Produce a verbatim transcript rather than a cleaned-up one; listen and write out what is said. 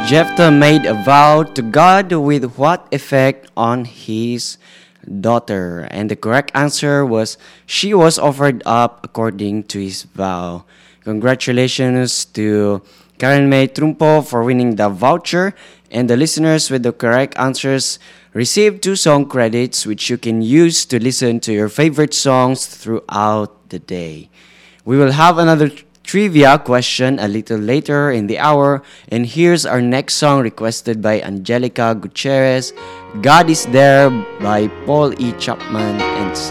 Jephthah made a vow to God with what effect on his daughter? And the correct answer was she was offered up according to his vow. Congratulations to Karen May Trumpo for winning the voucher, and the listeners with the correct answers receive two song credits which you can use to listen to your favorite songs throughout the day. We will have another trivia question a little later in the hour, and here's our next song requested by Angelica Gutierrez, God is There by Paul E. Chapman and